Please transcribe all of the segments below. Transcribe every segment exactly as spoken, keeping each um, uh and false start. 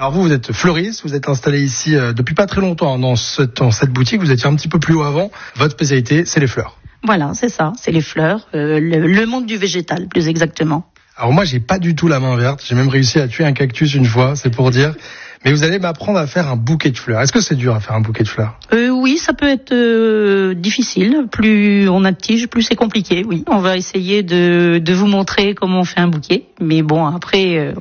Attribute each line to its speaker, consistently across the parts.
Speaker 1: Alors vous, vous êtes fleuriste, vous êtes installé ici euh, depuis pas très longtemps hein, dans, ce, dans cette boutique. Vous étiez un petit peu plus haut avant. Votre spécialité, c'est les fleurs.
Speaker 2: Voilà, c'est ça, c'est les fleurs, euh, le, le monde du végétal, plus exactement.
Speaker 1: Alors moi, j'ai pas du tout la main verte. J'ai même réussi à tuer un cactus une fois, c'est pour dire. Mais vous allez m'apprendre à faire un bouquet de fleurs. Est-ce que c'est dur à faire un bouquet de fleurs ?
Speaker 2: euh, Oui, ça peut être euh, difficile. Plus on a de tiges, plus c'est compliqué, oui. On va essayer de, de vous montrer comment on fait un bouquet. Mais bon, après, euh,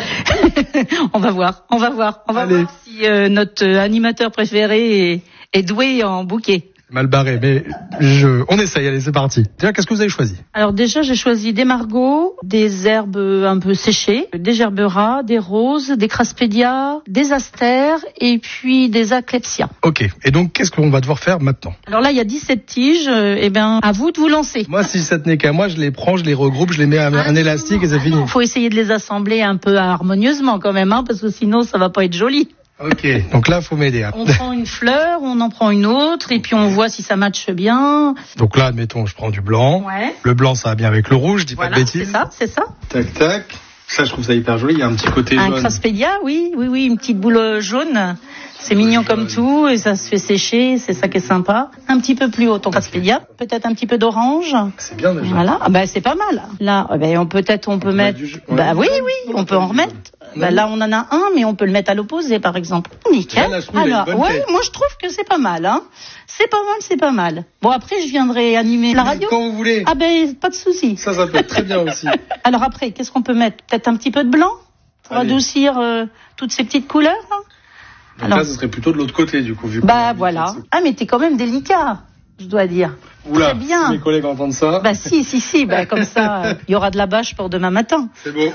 Speaker 2: on va voir, on va voir. On va
Speaker 1: Allez.
Speaker 2: voir si euh, notre animateur préféré est, est doué en bouquet.
Speaker 1: Mal barré, mais je... on essaye, allez, c'est parti. Déjà, qu'est-ce que vous avez choisi ?
Speaker 2: Alors déjà, j'ai choisi des margots, des herbes un peu séchées, des gerberas, des roses, des craspédias, des astères et puis des aclepsias.
Speaker 1: Ok, et donc qu'est-ce qu'on va devoir faire maintenant ?
Speaker 2: Alors là, il y a dix-sept tiges, euh, eh bien, à vous de vous lancer.
Speaker 1: Moi, si ça tenait qu'à moi, je les prends, je les regroupe, je les mets à un,
Speaker 2: Ah
Speaker 1: un
Speaker 2: non,
Speaker 1: élastique et c'est
Speaker 2: ah
Speaker 1: fini.
Speaker 2: non, faut essayer de les assembler un peu harmonieusement quand même, hein, parce que sinon, ça va pas être joli.
Speaker 1: Ok, donc là, faut m'aider. Hein.
Speaker 2: On prend une fleur, on en prend une autre, et puis on voit si ça matche bien.
Speaker 1: Donc là, admettons, je prends du blanc.
Speaker 2: Ouais.
Speaker 1: Le blanc, ça va bien avec le rouge, je dis
Speaker 2: Voilà,
Speaker 1: pas de
Speaker 2: c'est
Speaker 1: bêtises.
Speaker 2: ça, c'est ça.
Speaker 1: Tac, tac. Ça, je trouve ça hyper joli. Il y a un petit côté
Speaker 2: Un
Speaker 1: jaune.
Speaker 2: craspédia, oui, oui, oui, une petite boule jaune. C'est mignon comme tout, et ça se fait sécher, c'est ça qui est sympa. Un petit peu plus haut ton craspédia, peut-être un petit peu d'orange.
Speaker 1: C'est bien déjà.
Speaker 2: Voilà, ah ben c'est pas mal. Là, ah ben on peut-être on peut
Speaker 1: On peut
Speaker 2: mettre.
Speaker 1: mettre du-
Speaker 2: Bah
Speaker 1: ouais.
Speaker 2: oui, oui, on peut en remettre. Bah, là, on en a un, mais on peut le mettre à l'opposé, par exemple. Nickel.
Speaker 1: Là, là, je trouve qu'il a une
Speaker 2: Alors,
Speaker 1: bonne
Speaker 2: ouais,
Speaker 1: tête.
Speaker 2: moi je trouve que c'est pas mal, hein. C'est pas mal, c'est pas mal. Bon, après, je viendrai animer la radio.
Speaker 1: Quand vous voulez.
Speaker 2: Ah ben, pas de souci.
Speaker 1: Ça, ça peut être très bien aussi.
Speaker 2: Alors après, qu'est-ce qu'on peut mettre ? Peut-être un petit peu de blanc pour
Speaker 1: Allez.
Speaker 2: adoucir euh, toutes ces petites couleurs. Hein.
Speaker 1: Donc
Speaker 2: Alors,
Speaker 1: là, ce serait plutôt de l'autre côté, du coup. Vu qu'on
Speaker 2: bah
Speaker 1: a
Speaker 2: voilà.
Speaker 1: mis
Speaker 2: Ah mais t'es quand même délicat, je dois dire.
Speaker 1: Oula,
Speaker 2: Très bien.
Speaker 1: si mes collègues entendent ça,
Speaker 2: Bah si, si, si. Bah comme ça, il y aura de la bâche pour demain matin.
Speaker 1: c'est beau.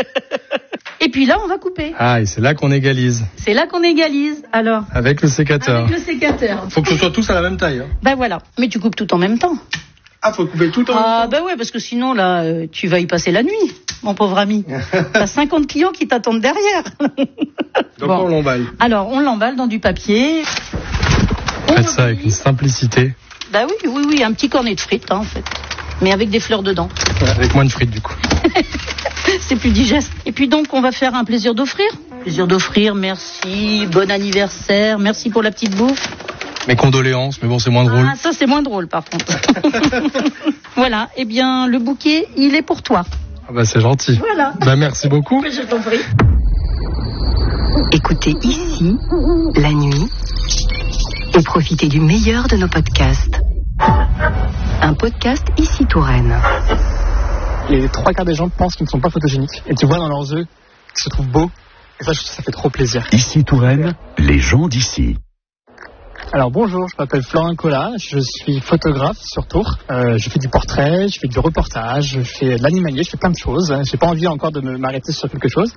Speaker 2: Et puis là, on va couper.
Speaker 1: Ah, et c'est là qu'on égalise.
Speaker 2: C'est là qu'on égalise. Alors,
Speaker 1: Avec le sécateur.
Speaker 2: avec le sécateur.
Speaker 1: Faut que ce soit tous à la même taille. Hein.
Speaker 2: Bah voilà. Mais tu coupes tout en même temps.
Speaker 1: Ah, faut couper tout en même
Speaker 2: Ah
Speaker 1: temps.
Speaker 2: bah ouais, parce que sinon là, euh, tu vas y passer la nuit, mon pauvre ami. T'as cinquante clients qui t'attendent derrière.
Speaker 1: Donc
Speaker 2: Bon.
Speaker 1: on l'emballe.
Speaker 2: Alors, on l'emballe dans du papier. On
Speaker 1: Faites ça avec
Speaker 2: replie.
Speaker 1: une simplicité.
Speaker 2: Bah oui, oui, oui, un petit cornet de frites, hein, en fait. Mais avec des fleurs dedans.
Speaker 1: Ouais, avec moins de frites, du coup.
Speaker 2: C'est plus digeste. Et puis donc, on va faire un plaisir d'offrir. Plaisir d'offrir, merci, bon anniversaire, merci pour la petite bouffe.
Speaker 1: Mes condoléances, mais bon, c'est moins drôle.
Speaker 2: Ah, ça, c'est moins drôle, par contre. Voilà, eh bien, le bouquet, il est pour toi.
Speaker 1: Ah bah, c'est gentil.
Speaker 2: Voilà.
Speaker 1: Bah, merci beaucoup.
Speaker 2: Je t'en prie.
Speaker 3: Écoutez ici, la nuit, et profitez du meilleur de nos podcasts. Un podcast Ici Touraine.
Speaker 4: Les trois quarts des gens pensent qu'ils ne sont pas photogéniques. Et tu vois dans leurs yeux qu'ils se trouvent beaux. Et ça, je trouve que ça fait trop plaisir.
Speaker 5: Ici Touraine, les gens d'ici.
Speaker 4: Alors bonjour, je m'appelle Florent Collat, je suis photographe sur Tours. Euh, je fais du portrait, je fais du reportage, je fais de l'animalier, je fais plein de choses. J'ai pas envie encore de me- m'arrêter sur quelque chose.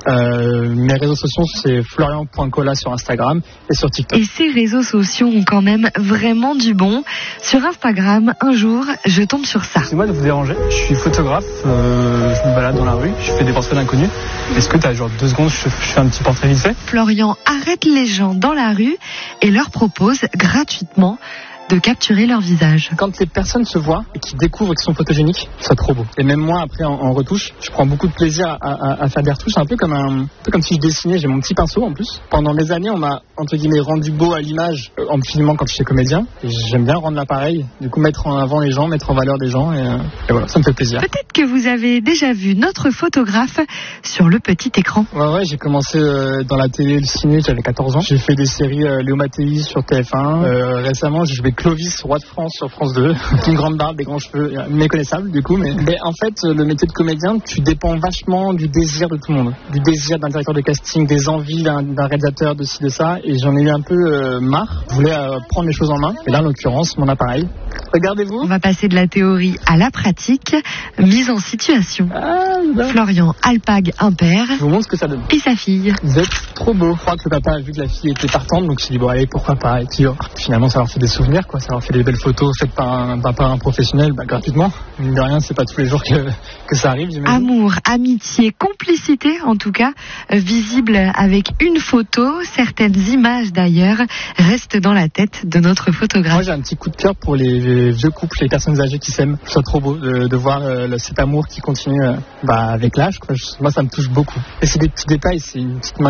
Speaker 4: Euh, mes réseaux sociaux, c'est florian point collat sur Instagram et sur TikTok.
Speaker 6: Et ces réseaux sociaux ont quand même vraiment du bon. Sur Instagram, un jour, je tombe sur ça.
Speaker 4: Excuse-moi de vous déranger, je suis photographe, euh, je me balade dans la rue, je fais des portraits d'inconnus. Est-ce que t'as genre deux secondes, je, je fais un petit portrait vite fait?
Speaker 6: Florian arrête les gens dans la rue et leur propose gratuitement de capturer leur visage.
Speaker 4: Quand les personnes se voient et qu'ils découvrent qu'ils sont photogéniques, c'est trop beau. Et même moi, après, en, en retouche, je prends beaucoup de plaisir à, à, à faire des retouches. C'est un peu comme un, un peu comme si je dessinais. J'ai mon petit pinceau en plus. Pendant des années, on m'a entre guillemets rendu beau à l'image euh, en me filmant quand j'étais comédien. Et j'aime bien rendre l'appareil. Du coup, mettre en avant les gens, mettre en valeur des gens. Et, euh, et voilà, ça me fait plaisir.
Speaker 6: Peut-être que vous avez déjà vu notre photographe sur le petit écran.
Speaker 4: Ouais, ouais, j'ai commencé euh, dans la télé, le ciné, j'avais quatorze ans. J'ai fait des séries euh, Léo Mattei sur T F un. Euh, récemment, j'ai joué Clovis, roi de France sur France deux. Une grande barbe, des grands cheveux, euh, méconnaissables du coup. Mais... mais en fait, euh, le métier de comédien, tu dépends vachement du désir de tout le monde. Du désir d'un directeur de casting, des envies d'un, d'un réalisateur, de ci, de ça. Et j'en ai eu un peu euh, marre. Je voulais euh, prendre les choses en main. Et là, en l'occurrence, mon appareil. Regardez-vous.
Speaker 6: On va passer de la théorie à la pratique, mise en situation.
Speaker 4: Ah, bah.
Speaker 6: Florian alpague un père
Speaker 4: Je vous montre ce que ça donne.
Speaker 6: et sa fille.
Speaker 4: Vous êtes trop beau. Je crois que le papa a vu que la fille était partante, donc il s'est dit bon allez pourquoi pas. Et puis oh, finalement ça leur fait des souvenirs quoi, ça leur fait des belles photos faites par un, par, par un professionnel, bah, gratuitement. Mine de rien, c'est pas tous les jours que, que ça arrive. J'imagine.
Speaker 6: Amour, amitié, complicité en tout cas, euh, visible avec une photo. Certaines images d'ailleurs restent dans la tête de notre
Speaker 4: Moi
Speaker 6: photographe.
Speaker 4: j'ai un petit coup de cœur pour les, les vieux couples, les personnes âgées qui s'aiment. Je trouve ça trop beau de, de voir euh, le- cet amour qui continue euh, bah, avec l'âge. Quoi. Je- moi ça me touche beaucoup. Et c'est des petits détails, c'est une petite main